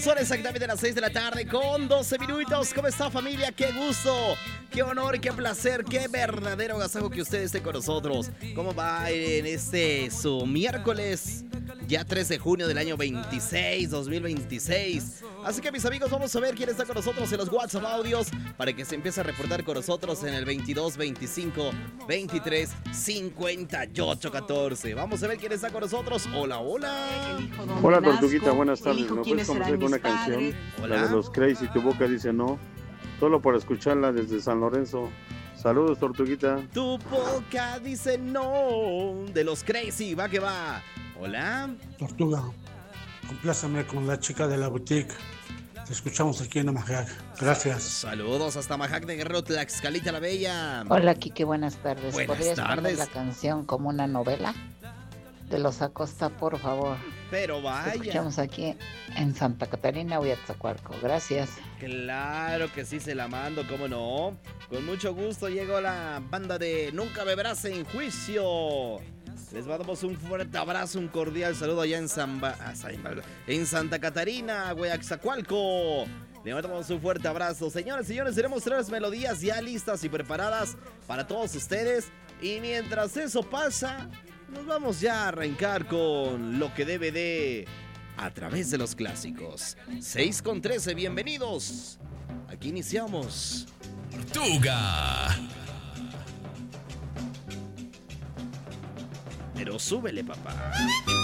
Son exactamente las 6 de la tarde con 12 minutos. ¿Cómo está, familia? ¡Qué gusto! ¡Qué honor, qué placer, qué verdadero agasajo que usted esté con nosotros! ¿Cómo va en su miércoles? Ya 3 de junio del año 2026. Así que, mis amigos, vamos a ver quién está con nosotros en los WhatsApp audios para que se empiece a reportar con nosotros en el 22 25 23 58 14. Vamos a ver quién está con nosotros. Hola, hola. Hola, Tortuguita, buenas tardes. ¿Me puedes conocer con una canción? Hola. La de los Crazy, Tu Boca Dice No. Solo por escucharla desde San Lorenzo. Saludos, Tortuguita. Tu boca dice no. De los Crazy, va que va. Hola. Tortuga, compláceme con la chica de la boutique. Te escuchamos aquí en Amajac. Gracias. Saludos hasta Majac de Guerrero, Tlaxcalita la Bella. Hola, Kike, buenas tardes. Buenas ¿Podrías tardes. poner la canción como una novela? De los Acosta, por favor. Pero Te vaya. escuchamos aquí en Santa Catarina, Huiatzacualco. Gracias. Claro que sí, se la mando, cómo no. Con mucho gusto llegó la banda de Nunca Beberás en Juicio. Les mandamos un fuerte abrazo, un cordial saludo allá en Santa Catarina, Huiatzacualco. Le mandamos un fuerte abrazo. Señores, tenemos 3 melodías ya listas y preparadas para todos ustedes. Y mientras eso pasa, nos vamos ya a arrancar con lo que debe de... A través de los clásicos. 6:13, bienvenidos. Aquí iniciamos. Tortuga. Pero súbele, papá.